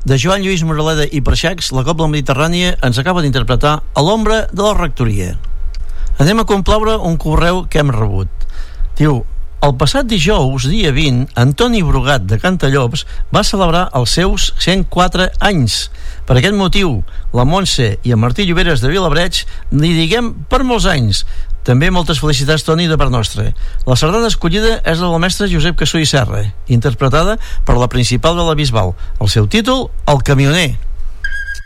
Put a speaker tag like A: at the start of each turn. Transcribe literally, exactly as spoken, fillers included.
A: de Joan Lluís Moraleda i Perxacs, la Cobla Mediterrània ens acaba d'interpretar A l'ombra de la rectoria. Anem a complaure un correu que hem rebut. Diu: el passat dijous, dia vint, Antoni Brugat de Cantallops va celebrar els seus cent quatre anys. Per aquest motiu, la Montse i en Martí Lloberes de Vilabreig li diguem per molts anys. També moltes felicitats, Toni, de part nostra. La sardana escollida és la del mestre Josep Cassó i Serra, interpretada per la principal de la Bisbal. El seu títol, El camioner.